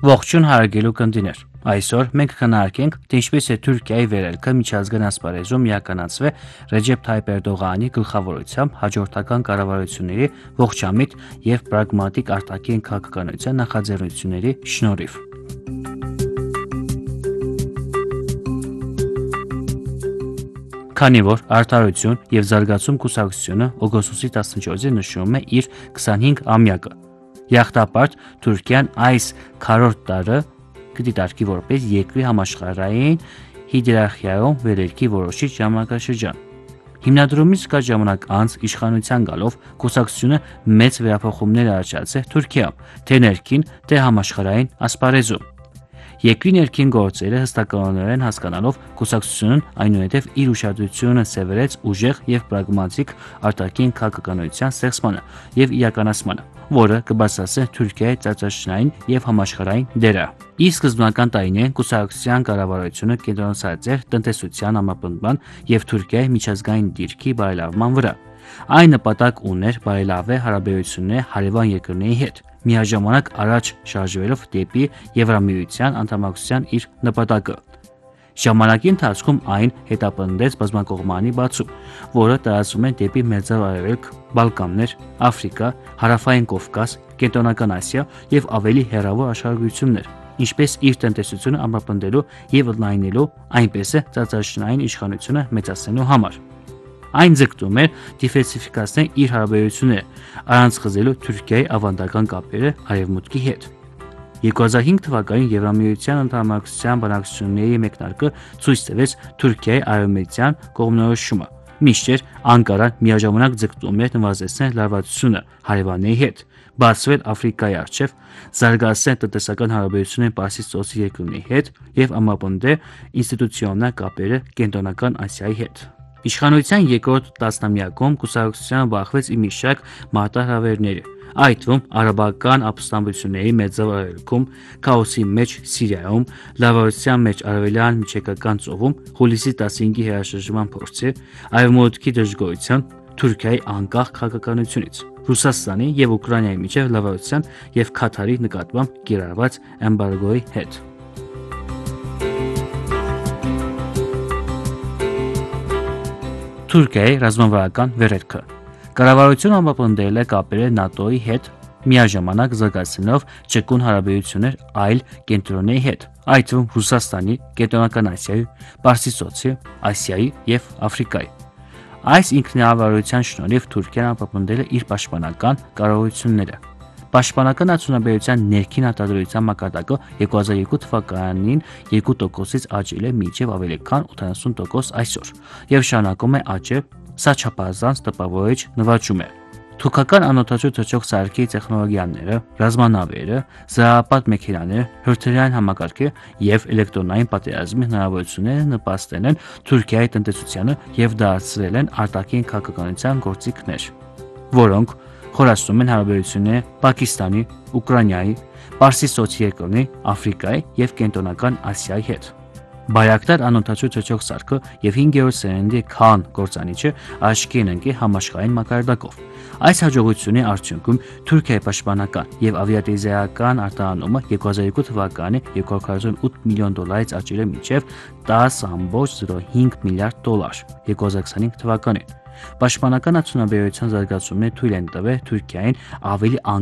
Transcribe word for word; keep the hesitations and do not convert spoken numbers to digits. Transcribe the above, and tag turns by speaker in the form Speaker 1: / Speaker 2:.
Speaker 1: Ողջույն հարգելի կնդիներ։ Այսօր մենք քննարկենք, թե ինչպես է Թուրքիայի վերելքը միջազգային ասպարեզում իրականացվել Ռեջեփ Թայիփ Էրդողանի գլխավորությամբ հաջորդական կառավարությունների ողջամիտ եւ պրագմատիկ արտաքին քաղաքականության նախաձեռնությունների շնորհիվ։ Քանի որ Արդարություն եւ Զարգացում կուսակցությունը օգոստոսի տասնչորսին նշում է իր քսանհինգ-ամյակը, Եղտապարտ Թուրքիան այս քառորդ տարը կդիտարկի որպես երկրի համաշխարհային հիերարխիայում վերելքի որոշիչ ժամանակաշրջան։ Հիմնադրումից կարճ ժամանակ անց իշխանության գալով կուսակցությունը մեծ վերափոխումներ առաջացրեց Թուրքիայում, թե ներքին, թե համաշխարհային ասպարեզում։ Երկրի ներքին գործերը հստակորեն հասկանալով կուսակցությունն այնուհետև իր ուշադրությունը սևեռեց ուժեղ եւ պրագմատիկ արտաքին քաղաքականության ստեղծմանը եւ իրականացմանը, որը կբարձրացնի Թուրքիայի ծածկաշրջանային եւ համաշխարհային դերը։ Ի սկզբնական տարիներին կուսակցության կառավարությունը կենտրոնացած էր տնտեսության ամրապնդման եւ Թուրքիայի միջազգային դիրքի բարելավման վրա։ Այն նպատակ ուներ բարելավել հարաբերությունները հարևան երկրների հետ, միաժամանակ առաջ շարժվելով դեպի Եվրամիության անդամակցության իր նպատակը։ Ժամանակի ընթացքում այն հետապնդեց բազմակողմանի բացում, որը տարածվում է դեպի Մերձավոր Արևելք, Բալկաններ, Աֆրիկա, Հարավային Կովկաս, Կենտրոնական Ասիա եւ ավելի հեռավոր աշխարհագրություններ, ինչպես իր տնտեսությունը ամրապնդելու եւ ընդլայնելու, այնպես է ծածկաշրջանային իշխանությունը մեծացնելու համար։ Այն ձգտում էր դիվերսիֆիկացնել իր հարաբերությունները, առանց խզելու Թուրքիայի ավանդական կապերը Արևմուտքի հետ։ երկու հազար հինգ թվականին Եվրամիության անդամակցության բանակցությունների մեկնարկը ցույց տվեց Թուրքիայի արևմտյան կողմնորոշումը, մինչդեռ Անկարան միաժամանակ ձգտում էր նվազեցնել լարվածությունը հարևանների հետ, բացվել Աֆրիկայի առջև, զարգացնել տնտեսական հարաբերությունները Պարսից ծոցի երկրների հետ եւ ամրապնդել ինստիտուցիոնալ կապերը Կենտրոնական Ասիայի հետ։ Իշխանության երկրորդ տասնամյակում կուսակցությունը բախվեց ի մի շարք մարտահրավերների, այդ թվում արաբական ապստամբությունների Մերձավոր Արևելքում, քաոսի մեջ Սիրիայում, լավարության մեջ Արևելյան միջերկրական ծովում, հուլիսի տասնհինգի հրաշրջման փորձի, Արևմուտքի դժգոհության, Թուրքիայի անկախ քաղաքականությունից, Ռուսաստանի եւ Ուկրաինայի միջև լավարության եւ Քաթարի նկատմամբ կիրառված էմբարգոյի հետ։ Թուրքիայի ռազմավարական վերելքը։ Կառավարությունը ամրապնդել է կապերը ՆԱՏՕ-ի հետ, միաժամանակ զարգացնելով ճկուն հարաբերություններ այլ կենտրոնների հետ, այդ թվում Ռուսաստանի, Կենտրոնական Ասիայի, Պարսից ծոցի, Ասիայի եւ Աֆրիկայի։ Այս ինքնավարության շնորհիվ Թուրքիան ամրապնդել է իր պաշտպանական կարողությունները։ Պաշտպանական արդյունաբերության ներքին արտադրության մակարդակը երկու հազար երկու թվականին երկու տոկոսից աճել է մինչև ավելի քան ութանասուն տոկոս այսօր եւ շարունակում է աճել, սա չափազանց տպավորիչ նվաճում է։ Թուրքական անօդաչու թռչող սարքի տեխնոլոգիաները, ռազմանավերը, զրահապատ մեքենաները, հրթիռային համակարգերը եւ էլեկտրոնային պատերազմի հնարավորությունները նպաստել են Թուրքիայի տնտեսությանը եւ դարձրել են արտաքին քաղաքականության գործիքներ, որոնք խորացնում են հարաբերությունները Պակիստանի, Ուկրաինայի, Պարսից ծոցի երկրների, Աֆրիկայի եւ Կենտրոնական Ասիայի հետ։ Բայրակտար անօդաչու թռչող սարքը եւ հինգերորդ սերնդի Քան գործանիչը աչքի են ընկել համաշխարհային մակարդակով։ Այս հաջողությունների արդյունքում Թուրքիայի պաշտպանական եւ ավիատիեզերական արտահանումը երկու հազար երկու թվականի երկու հարյուր քառասունութ միլիոն դոլարից աճել է մինչև տասը կoma զիրո հինգ միլիարդ դոլար երկու հազար քսանհինգ թվականին։ Պաշտպանական արդյունաբերության զարգացումները թույլ են տվել Թուրքիային ավելի